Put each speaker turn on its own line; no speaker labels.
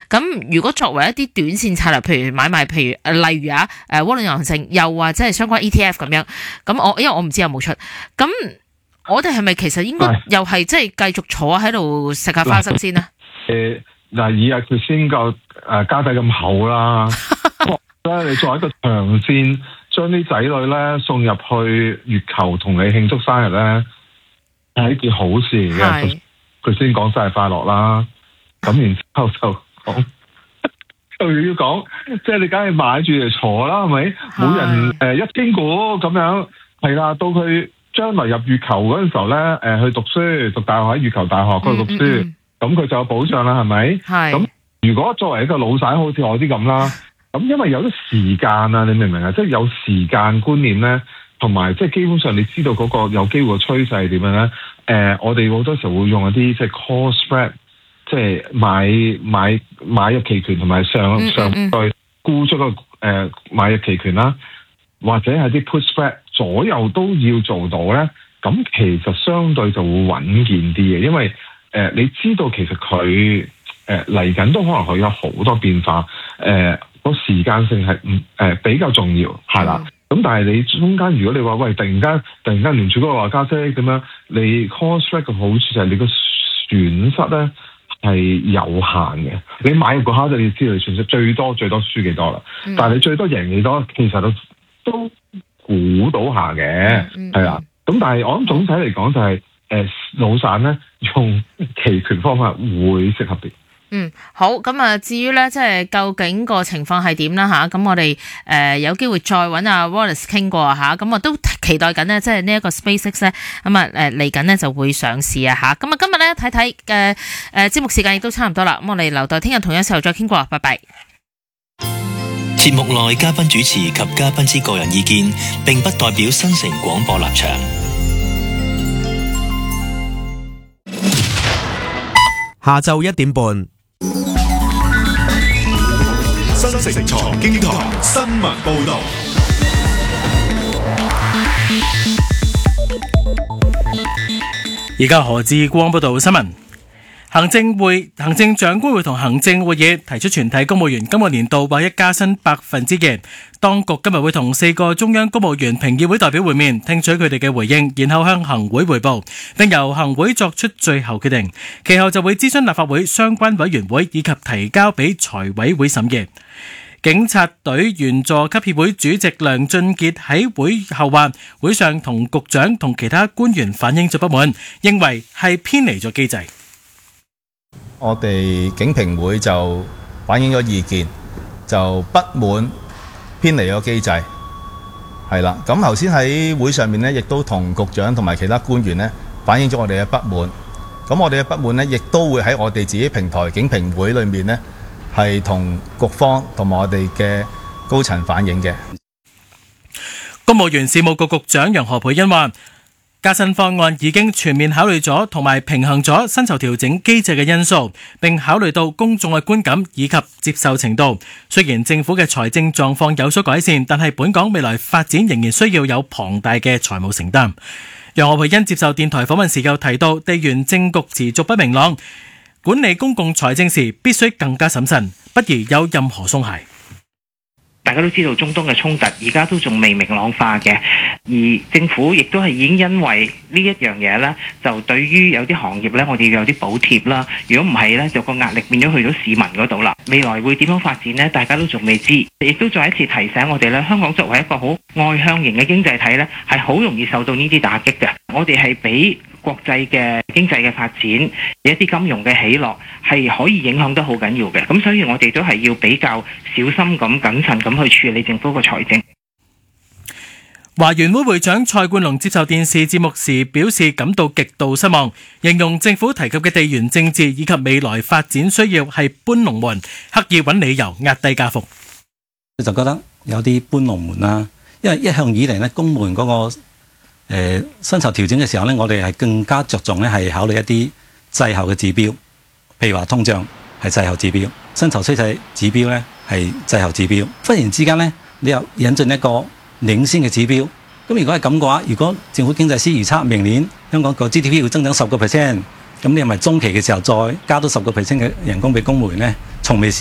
咁如果作為一啲短線策略，譬如買賣，譬如例如窩輪牛熊證，又或者係相關 ETF 咁樣，咁因為我唔知有冇出，咁我哋係咪其實應該又係即係繼續坐喺度食下花生先呢？
嗱，以阿佢先個家底咁厚啦，你作為一個長線，將啲仔女咧送入去月球同你慶祝生日咧，係一件好事嘅。佢先講生日快樂啦，咁然之後就講，就要講，即係你梗係買住嚟坐啦，係咪？每人一千股咁樣，係啦，到佢將來入月球嗰陣時候咧，去讀書，讀大學喺月球大學嗰度讀書。咁佢就有保障啦，係咪？係。咁如果作為一個老闆，好似我啲咁啦，咁因為有啲時間啊，你明唔明啊？即係有時間觀念咧，同埋即係基本上你知道嗰個有機會嘅趨勢係點樣咧？我哋好多時候會用一啲即係 call spread， 即係買入期權同埋上對沽出個買入期權啦，或者係啲 put spread 左右都要做到咧，咁其實相對就會穩健啲嘅，因為你知道其實佢嚟緊都可能佢有好多變化，個時間性係比較重要，係啦。咁但係你中間如果你話喂突然間聯儲嗰個話加息咁樣，你 call spread 嘅好處就係你個損失咧係有限嘅。你買入個刻就你知道你損失最多輸幾多啦，但係你最多贏幾多其實都估到下嘅，係啦。咁但係我諗總體嚟講就係老散咧用期權方法會適合啲。
好，咁啊，至於咧，即係究竟個情況係點啦吓，咁我哋有機會再揾阿 Wallace 傾過吓，咁我都期待緊呢，即係呢一個 SpaceX 咧，咁啊嚟緊呢就會上市啊吓，咁啊今日咧睇睇嘅節目時間亦都差唔多啦，咁我哋留待聽日同一時候再傾過，拜拜。
節目內嘉賓主持及嘉賓之個人意見，並不代表新城廣播立場。
下晝1點半，
新城財經台新聞報道。
而家何志光報道新聞。行政長官會同行政會議提出全體公務員今個年度獲一加薪2%。當局今日會同4個中央公務員評議會代表會面，聽取佢哋嘅回應，然後向行會匯報，並由行會作出最後決定。其後就會諮詢立法會相關委員會以及提交俾財委會審議。警察隊員佐級協會主席梁俊傑喺會後話，會上同局長同其他官員反映咗不滿，認為係偏離咗機制。
我哋警評會就反映咗意見，就不滿偏離咗機制，係啦。咁頭先喺會上面呢，亦都同局長同埋其他官員呢反映咗我哋嘅不滿。咁我哋嘅不滿呢，亦都會喺我哋自己平台警評會裏面呢，係同局方同埋我哋嘅高層反映嘅。
公務員事務局局長楊何蓓茵話，加薪方案已經全面考慮咗同埋平衡咗薪酬調整機制嘅因素，並考慮到公眾嘅觀感以及接受程度。雖然政府嘅財政狀況有所改善，但係本港未來發展仍然需要有龐大嘅財務承擔。楊何蓓茵接受電台訪問時又提到，地緣政局持續不明朗，管理公共財政時必須更加審慎，不宜有任何鬆懈。
大家都知道中東嘅衝突而家都仲未明朗化嘅，而政府亦都係已經因為呢一樣嘢呢，就對於有啲行業呢，我哋要有啲補貼啦。如果唔係呢，就個壓力變咗去到市民嗰度啦。未來會點樣發展呢？大家都仲未知，亦都再一次提醒我哋呢，香港作為一個好外向型嘅經濟體呢，係好容易受到呢啲打擊嘅。我哋係比國際嘅經濟嘅發展，一啲金融嘅起落係可以影響得好緊要嘅，咁所以我哋都係要比較小心咁、謹慎咁去處理政府嘅財政。
華員會會長蔡冠龍接受電視節目時表示感到極度失望，形容政府提及嘅地緣政治以及未來發展需要係搬龍門，刻意揾理由壓低加幅。
就覺得有啲搬龍門啦，因為一向以嚟呢，公務員嗰個薪酬調整嘅時候呢，我哋係更加着重呢係考慮一啲滯後嘅指標，譬如話通脹係滯後指標，薪酬趨勢指標呢係滯後指標。忽然之間呢，你又引進一個領先嘅指標，咁如果係咁嘅話，如果政府經濟師預測明年香港個 GDP 會增長10%，咁你係咪中期嘅時候再加多10%嘅人工俾公務員呢？從未試